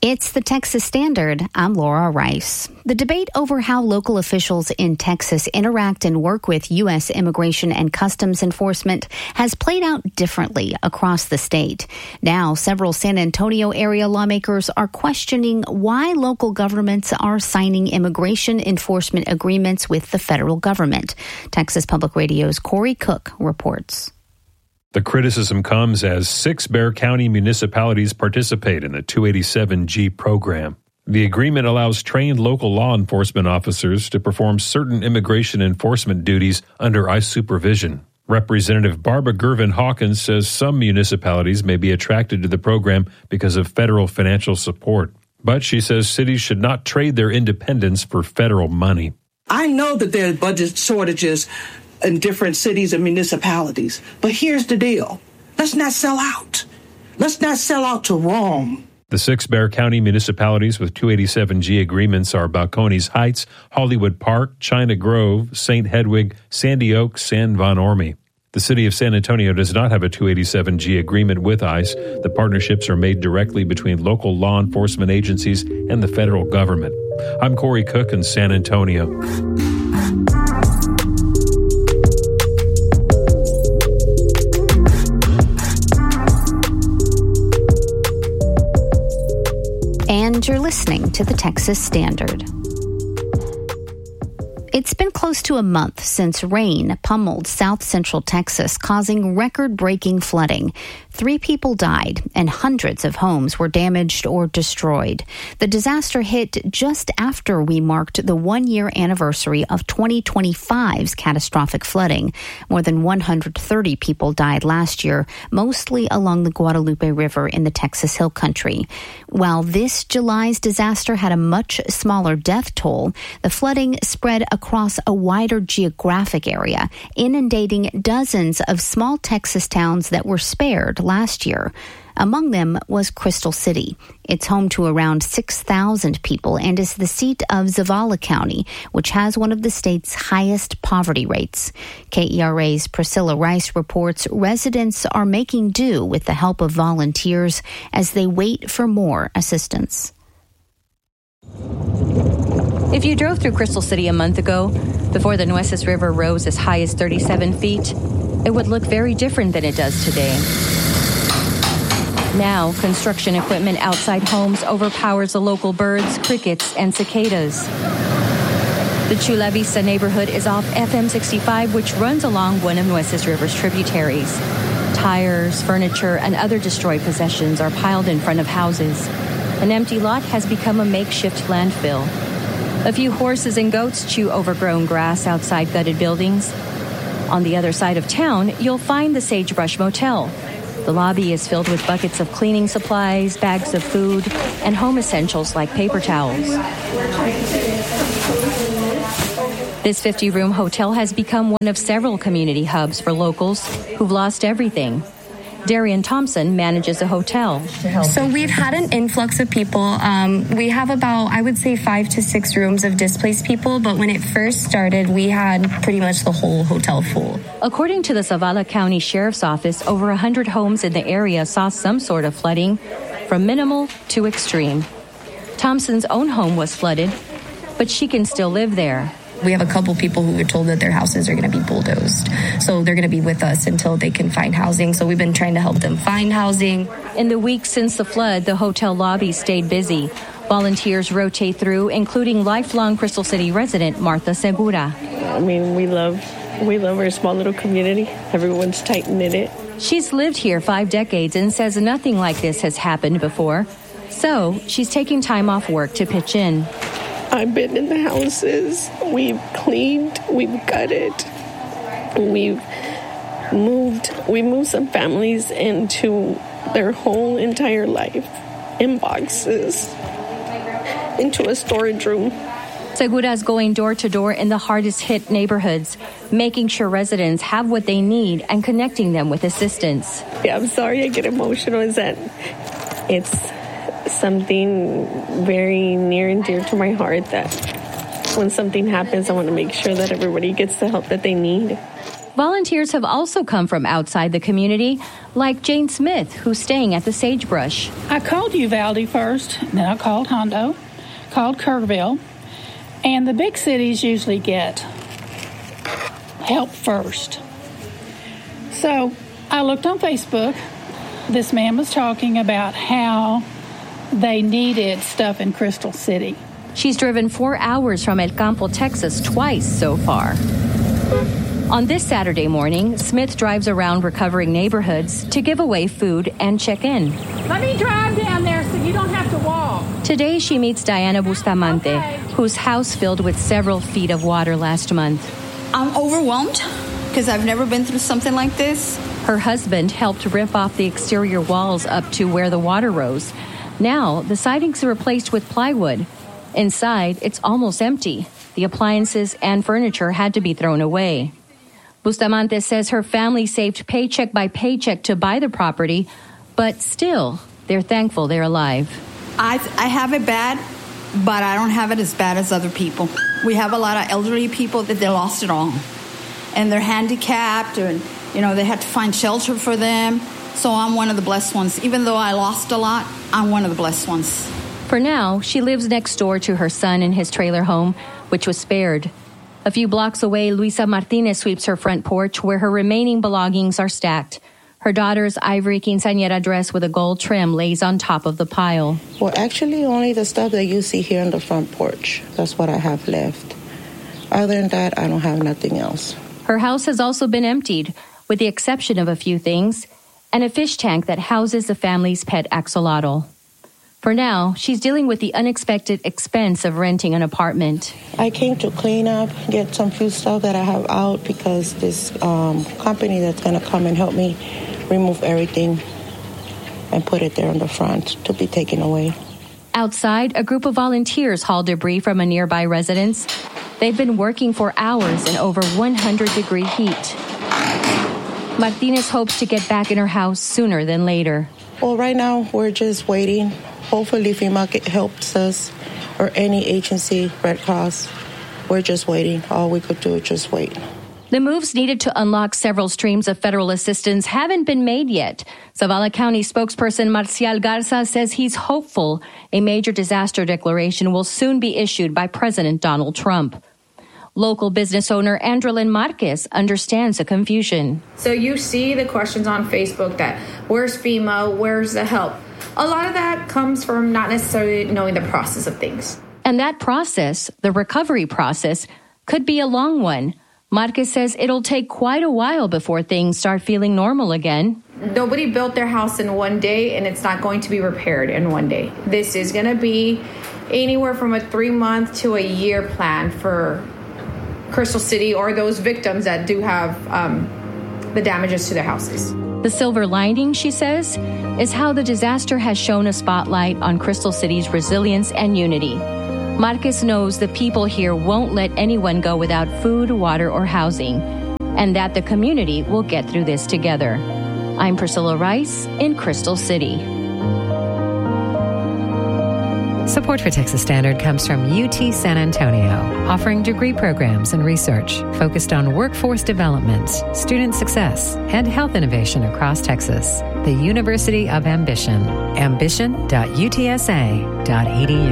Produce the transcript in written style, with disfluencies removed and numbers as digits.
It's the Texas Standard. I'm Laura Rice. The debate over how local officials in Texas interact and work with U.S. Immigration and Customs Enforcement has played out differently across the state. Now, several San Antonio area lawmakers are questioning why local governments are signing immigration enforcement agreements with the federal government. Texas Public Radio's Corey Cook reports. The criticism comes as 6 Bexar County municipalities participate in the 287G program. The agreement allows trained local law enforcement officers to perform certain immigration enforcement duties under ICE supervision. Representative Barbara Gervin Hawkins says some municipalities may be attracted to the program because of federal financial support. But she says cities should not trade their independence for federal money. I know that there are budget shortages in different cities and municipalities. But here's the deal. Let's not sell out. Let's not sell out to Rome. The 6 Bexar County municipalities with 287G agreements are Balcones Heights, Hollywood Park, China Grove, St. Hedwig, Sandy Oaks, and Von Ormy. The city of San Antonio does not have a 287G agreement with ICE. The partnerships are made directly between local law enforcement agencies and the federal government. I'm Corey Cook in San Antonio. And you're listening to the Texas Standard. It's been close to a month since rain pummeled south central Texas, causing record-breaking flooding. 3 people died and hundreds of homes were damaged or destroyed. The disaster hit just after we marked the 1-year anniversary of 2025's catastrophic flooding. More than 130 people died last year, mostly along the Guadalupe River in the Texas Hill Country. While this July's disaster had a much smaller death toll, the flooding spread across a wider geographic area, inundating dozens of small Texas towns that were spared last year. Among them was Crystal City. It's home to around 6,000 people and is the seat of Zavala County, which has one of the state's highest poverty rates. KERA's Priscilla Rice reports residents are making do with the help of volunteers as they wait for more assistance. If you drove through Crystal City a month ago, before the Nueces River rose as high as 37 feet, it would look very different than it does today. Now, construction equipment outside homes overpowers the local birds, crickets, and cicadas. The Chula Vista neighborhood is off FM 65, which runs along one of Nueces River's tributaries. Tires, furniture, and other destroyed possessions are piled in front of houses. An empty lot has become a makeshift landfill. A few horses and goats chew overgrown grass outside gutted buildings. On the other side of town, you'll find the Sagebrush Motel. The lobby is filled with buckets of cleaning supplies, bags of food, and home essentials like paper towels. This 50-room hotel has become one of several community hubs for locals who've lost everything. Darian Thompson manages a hotel. So we've had an influx of people. We have about, I would say, 5 to 6 rooms of displaced people. But when it first started, we had pretty much the whole hotel full. According to the Zavala County Sheriff's Office, over 100 homes in the area saw some sort of flooding, from minimal to extreme. Thompson's own home was flooded, but she can still live there. We have a couple people who were told that their houses are going to be bulldozed. So they're going to be with us until they can find housing. So we've been trying to help them find housing. In the weeks since the flood, the hotel lobby stayed busy. Volunteers rotate through, including lifelong Crystal City resident Martha Segura. I mean, we love our small little community. Everyone's tight-knit. She's lived here 5 decades and says nothing like this has happened before. So she's taking time off work to pitch in. I've been in the houses. We've cleaned. We've gutted. We moved some families into their whole entire life in boxes into a storage room. Segura is going door to door in the hardest hit neighborhoods, making sure residents have what they need and connecting them with assistance. Yeah, I'm sorry I get emotional. Is that it's something very near and dear to my heart that when something happens, I want to make sure that everybody gets the help that they need. Volunteers have also come from outside the community, like Jane Smith, who's staying at the Sagebrush. I called Uvalde first, then I called Hondo, called Kerrville, and the big cities usually get help first. So I looked on Facebook. This man was talking about how they needed stuff in Crystal City. She's driven 4 hours from El Campo, Texas, twice so far. On this Saturday morning, Smith drives around recovering neighborhoods to give away food and check in. Let me drive down there so you don't have to walk. Today, she meets Diana Bustamante, whose house filled with several feet of water last month. I'm overwhelmed because I've never been through something like this. Her husband helped rip off the exterior walls up to where the water rose. Now, the sidings are replaced with plywood. Inside, it's almost empty. The appliances and furniture had to be thrown away. Bustamante says her family saved paycheck by paycheck to buy the property, but still, they're thankful they're alive. I have it bad, but I don't have it as bad as other people. We have a lot of elderly people that they lost it all. And they're handicapped, and, they had to find shelter for them. So I'm one of the blessed ones. Even though I lost a lot, I'm one of the blessed ones. For now, she lives next door to her son in his trailer home, which was spared. A few blocks away, Luisa Martinez sweeps her front porch where her remaining belongings are stacked. Her daughter's ivory quinceañera dress with a gold trim lays on top of the pile. Well, actually, only the stuff that you see here on the front porch. That's what I have left. Other than that, I don't have nothing else. Her house has also been emptied, with the exception of a few things, and a fish tank that houses the family's pet axolotl. For now, she's dealing with the unexpected expense of renting an apartment. I came to clean up, get some few stuff that I have out because this company that's going to come and help me remove everything and put it there on the front to be taken away. Outside, a group of volunteers haul debris from a nearby residence. They've been working for hours in over 100-degree heat. Martinez hopes to get back in her house sooner than later. Well, right now, we're just waiting. Hopefully, FEMA helps us or any agency, Red Cross. We're just waiting. All we could do is just wait. The moves needed to unlock several streams of federal assistance haven't been made yet. Zavala County spokesperson Marcial Garza says he's hopeful a major disaster declaration will soon be issued by President Donald Trump. Local business owner Andrelyn Marquez understands the confusion. So you see the questions on Facebook that, where's FEMA, where's the help? A lot of that comes from not necessarily knowing the process of things. And that process, the recovery process, could be a long one. Marquez says it'll take quite a while before things start feeling normal again. Nobody built their house in one day, and it's not going to be repaired in one day. This is going to be anywhere from a 3-month to a year plan for Crystal City or those victims that do have the damages to their houses. The silver lining, she says, is how the disaster has shown a spotlight on Crystal City's resilience and unity. Marquez knows the people here won't let anyone go without food, water, or housing, and that the community will get through this together. I'm Priscilla Rice in Crystal City. Support for Texas Standard comes from UT San Antonio, offering degree programs and research focused on workforce development, student success, and health innovation across Texas. The University of Ambition, ambition.utsa.edu.